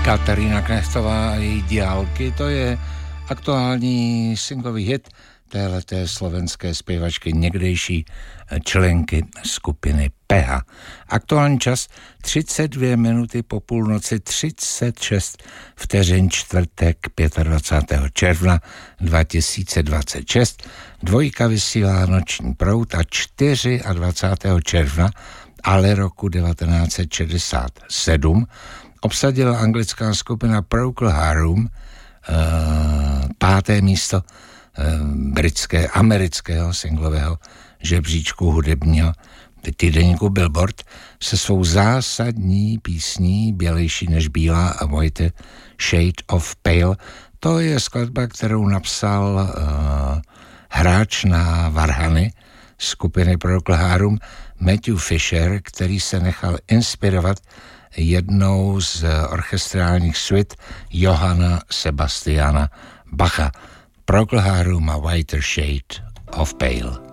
Katarína Knechtová a její Diálky, to je aktuální singlový hit téhleté slovenské zpěvačky, někdejší členky skupiny Peha. Aktuální čas 32 minuty po půlnoci, 36 vteřin, čtvrtek 25. června 2026. Dvojka vysílá Noční proud a 24. června, ale roku 1967, obsadila anglická skupina Procol Harum 5. místo amerického singlového žebříčku hudebního týdeníku Billboard se svou zásadní písní Bělejší než bílá a White Shade of Pale. To je skladba, kterou napsal hráč na varhany skupiny Procol Harum Matthew Fisher, který se nechal inspirovat jednou z orchestrálních suit Johanna Sebastiana Bacha. Procol Harum a White Shade of Pale.